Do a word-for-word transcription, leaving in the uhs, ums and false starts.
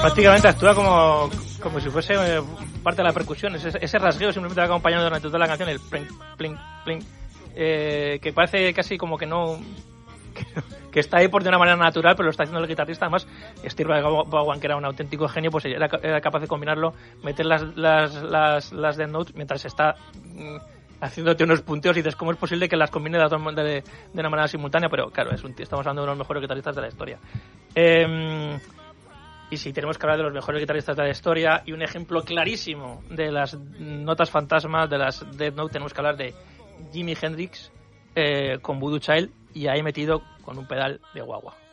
Prácticamente actúa como, como si fuese eh, parte de la percusión. Ese, ese rasgueo simplemente va acompañando durante toda la canción, el pling, pling, pling, eh, que parece casi como que no... Que, que está ahí por de una manera natural, pero lo está haciendo el guitarrista. Además, Steve Vaughan, que era un auténtico genio, pues era, era capaz de combinarlo, meter las, las, las, las dead notes mientras está mm, haciéndote unos punteos y dices, ¿cómo es posible que las combine de, de, de una manera simultánea? Pero claro, es un, estamos hablando de uno de los mejores guitarristas de la historia. Eh, y si tenemos que hablar de los mejores guitarristas de la historia, y un ejemplo clarísimo de las notas fantasmas, de las dead notes, tenemos que hablar de Jimi Hendrix eh, con Voodoo Child, y ahí metido con un pedal de guagua.